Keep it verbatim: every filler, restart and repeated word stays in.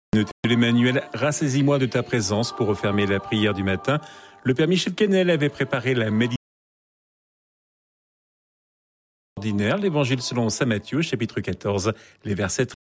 Emmanuel, rassaisis-moi de ta présence pour refermer la prière du matin. Le Père Michel Kennel avait préparé la méditation ordinaire, l'évangile selon saint Matthieu, chapitre quatorze, les versets